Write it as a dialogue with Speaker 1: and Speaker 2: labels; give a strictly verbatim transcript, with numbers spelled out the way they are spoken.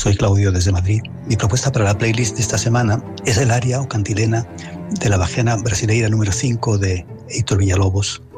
Speaker 1: Soy Claudio desde Madrid. Mi propuesta para la playlist de esta semana es el aria o cantilena de la Bajena Brasileira número cinco de Héctor Villalobos.